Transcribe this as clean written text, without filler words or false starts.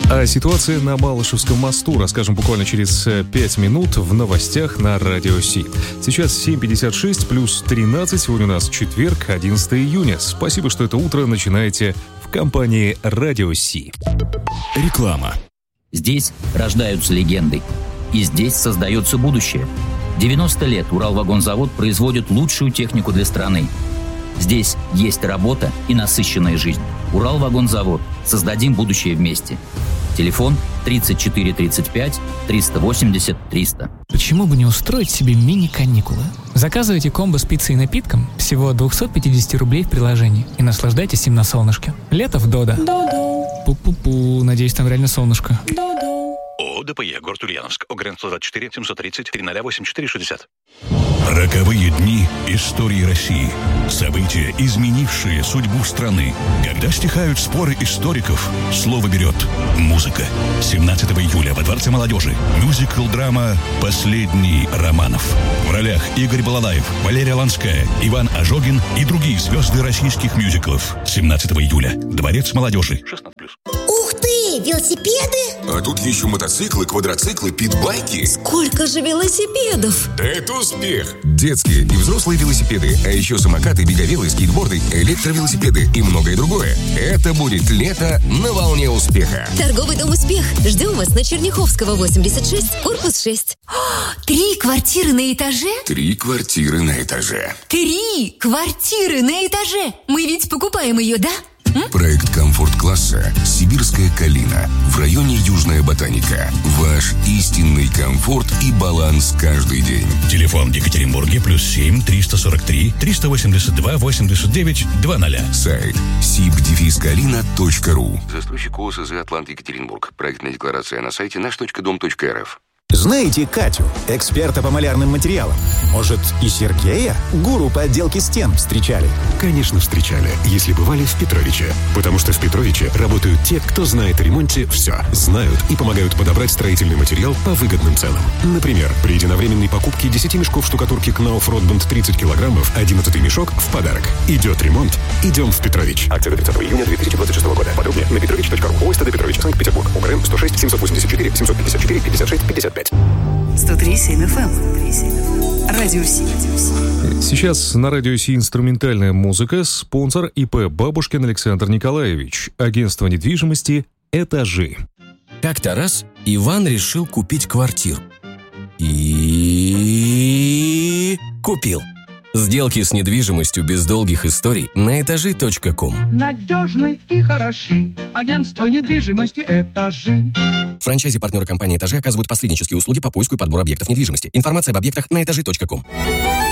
А ситуация на Малышевском мосту расскажем буквально через 5 минут в новостях на Радио Си. Сейчас 7:56 плюс 13. Сегодня у нас четверг, 11 июня. Спасибо, что это утро начинаете в компании Радио Си. Реклама. Здесь рождаются легенды. И здесь создается будущее. 90 лет Уралвагонзавод производит лучшую технику для страны. Здесь есть работа и насыщенная жизнь. Уралвагонзавод. Создадим будущее вместе. Телефон 34 35 380 300. Почему бы не устроить себе мини-каникулы? Заказывайте комбо с пиццей и напитком всего от 250 рублей в приложении и наслаждайтесь им на солнышке. Лето в Додо. Пу-пу-пу, надеюсь, там реально солнышко. ООО ДПЕ, город Ульяновск, ОГРН 124 730 308 Роковые дни истории России. События, изменившие судьбу страны. Когда стихают споры историков, слово берет музыка. 17 июля во Дворце молодежи мюзикл-драма «Последний Романов». В ролях Игорь Балалаев, Валерия Ланская, Иван Ожогин и другие звезды российских мюзиклов. 17 июля. Дворец молодежи. 16+. Ух ты! Велосипеды? А тут еще мотоциклы, квадроциклы, питбайки. Сколько же велосипедов? Да это успех! Детские и взрослые велосипеды, а еще самокаты, беговелы, скейтборды, электровелосипеды и многое другое. Это будет лето на волне успеха. Торговый дом «Успех». Ждем вас на Черняховского, 86, корпус 6. 3 квартиры на этаже? 3 квартиры на этаже. 3 квартиры на этаже! Мы ведь покупаем ее, да? Проект комфорт-класса «Сибирская калина» в районе Южная Ботаника. Ваш истинный комфорт и баланс каждый день. Телефон в Екатеринбурге +7 343 382 89 00. Сайт sib-kalina.ru. Застройщик ОСЗ «Атлант Екатеринбург». Проектная декларация на сайте наш.дом.рф. Знаете Катю, эксперта по малярным материалам? Может, и Сергея, гуру по отделке стен, встречали? Конечно, встречали, если бывали в Петровиче. Потому что в Петровиче работают те, кто знает о ремонте все. Знают и помогают подобрать строительный материал по выгодным ценам. Например, при единовременной покупке 10 мешков штукатурки Knauf Rotband 30 килограммов, 11-й мешок в подарок. Идет ремонт, идем в Петрович. Акция до 30 июня 2026 года. Подробнее на petrovich.ru. ОСТ Петрович, Санкт-Петербург. ОГРН 106 784 754 56 55. 103.7 FM. Радио Си. Сейчас на Радио Си инструментальная музыка. Спонсор ИП Бабушкин Александр Николаевич. Агентство недвижимости «Этажи». Как-то раз Иван решил купить квартиру. И купил. Сделки с недвижимостью без долгих историй на этажи.ком. Надежный и хороший. Агентство недвижимости «Этажи». Франчайзи-партнеры компании «Этажи» оказывают посреднические услуги по поиску и подбору объектов недвижимости. Информация об объектах на этажи.ком.